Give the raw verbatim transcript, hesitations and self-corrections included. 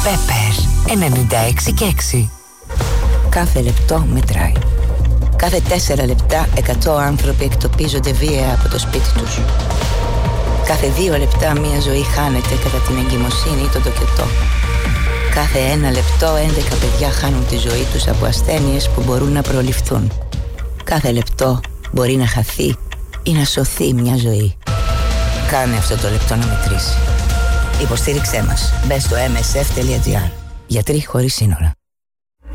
Πέπερ ενενήντα έξι και έξι. Κάθε λεπτό μετράει. Κάθε τέσσερα λεπτά εκατό άνθρωποι εκτοπίζονται βία από το σπίτι τους. Κάθε δύο λεπτά μία ζωή χάνεται κατά την εγκυμοσύνη ή τον τοκετό. Κάθε ένα λεπτό έντεκα παιδιά χάνουν τη ζωή τους από ασθένειες που μπορούν να προληφθούν. Κάθε λεπτό μπορεί να χαθεί ή να σωθεί μια ζωή. Κάνε αυτό το λεπτό να μετρήσει. Υποστήριξέ μας. Μπες στο εμ ες εφ τελεία τζι άρ. Γιατροί χωρίς σύνορα.